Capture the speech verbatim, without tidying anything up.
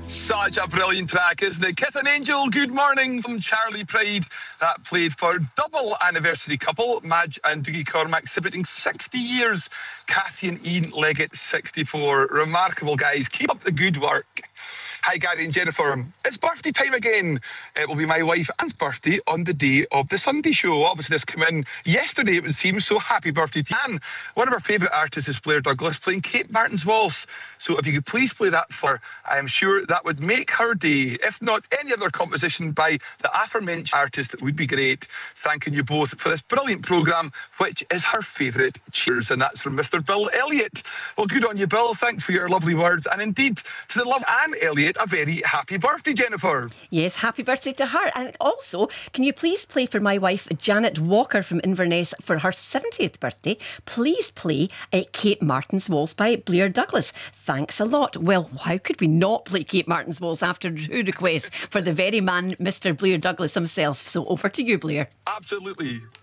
Such a brilliant track, isn't it? Kiss an Angel, Good Morning from Charlie Pride. That played for double anniversary couple, Madge and Dougie Cormack, celebrating sixty years. Kathy and Ian Leggett, sixty-four. Remarkable guys. Keep up the good work. Hi, Gary and Jennifer. It's birthday time again. It will be my wife Anne's birthday on the day of the Sunday show. Obviously, this came in yesterday, it would seem, so happy birthday to Anne. One of our favourite artists is Blair Douglas, playing Kate Martin's Waltz. So if you could please play that for her, I am sure that would make her day. If not any other composition by the aforementioned artist, it would be great. Thanking you both for this brilliant programme, which is her favourite. Cheers. And that's from Mister Bill Elliott. Well, good on you, Bill. Thanks for your lovely words. And indeed, to the love Anne Elliott, a very happy birthday, Jennifer. Yes, happy birthday to her. And also, can you please play for my wife Janet Walker from Inverness for her seventieth birthday? Please play uh, Kate Martin's Waltz by Blair Douglas. Thanks a lot. Well, how could we not play Kate Martin's Waltz after two requests for the very man, Mister Blair Douglas himself? So over to you, Blair. Absolutely.